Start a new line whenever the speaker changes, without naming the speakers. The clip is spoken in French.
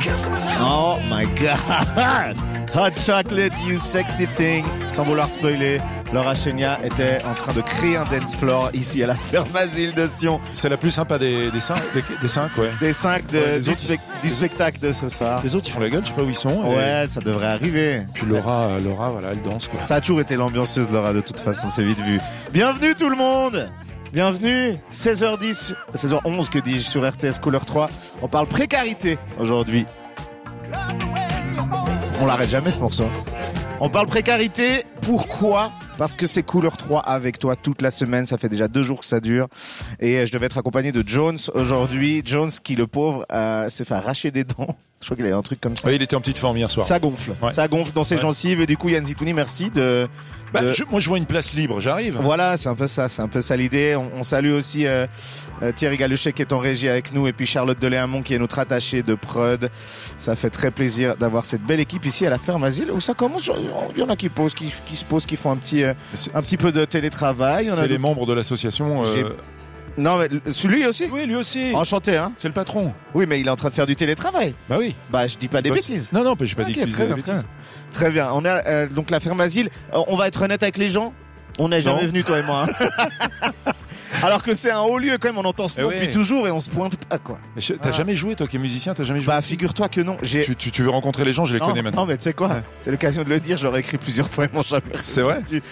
Oh my god! Hot chocolate, you sexy thing. Sans vouloir spoiler, Laura Chenia était en train de créer un dance floor ici à la ferme Asile de Sion.
C'est la plus sympa des cinq, ouais.
Des 5 du spectacle de ce soir.
Les autres, ils font la gueule, je sais pas où ils sont.
Ouais, ça devrait arriver.
Puis Laura, voilà, elle danse, quoi.
Ça a toujours été l'ambianceuse, Laura, de toute façon, c'est vite vu. Bienvenue tout le monde! Bienvenue, 16h10, 16h11 que dis-je sur RTS Couleur 3. On parle précarité aujourd'hui. On l'arrête jamais ce morceau. On parle précarité, pourquoi ? Parce que c'est Couleur 3 avec toi toute la semaine, ça fait déjà 2 jours que ça dure. Et je devais être accompagné de Jones aujourd'hui. Jones qui, le pauvre, s'est fait arracher des dents. Je crois qu'il avait un truc comme ça.
Ouais, il était en petite forme hier soir.
Ça gonfle,
ouais.
Ça gonfle dans ses gencives. Et du coup, Yann Zitouni, merci de...
Moi je vois une place libre, j'arrive.
Voilà, c'est un peu ça l'idée. On salue aussi Thierry Galuchet qui est en régie avec nous et puis Charlotte Deléamont qui est notre attachée de prod. Ça fait très plaisir d'avoir cette belle équipe ici à la ferme Asile où ça commence. Il y en a qui se posent, qui font un petit peu de télétravail.
C'est les membres de l'association.
Non, mais lui aussi.
Oui, lui aussi.
Enchanté, hein.
C'est le patron.
Oui, mais il est en train de faire du télétravail.
Bah oui.
Bah, je dis pas des bêtises.
Non, j'ai pas dit qu'il faisait des bêtises.
Très bien. On a donc la ferme Asile. On va être honnête avec les gens. On n'est jamais venu, toi et moi. Hein. Alors que c'est un haut lieu quand même. On entend ça depuis toujours et on se pointe pas, quoi.
Mais t'as jamais joué, toi qui es musicien, t'as jamais joué?
Bah, figure-toi que non.
Tu veux rencontrer les gens, je les connais maintenant.
Non, mais tu sais quoi? C'est l'occasion de le dire. Je leur ai écrit plusieurs fois, ils m'ont jamais.
C'est vrai?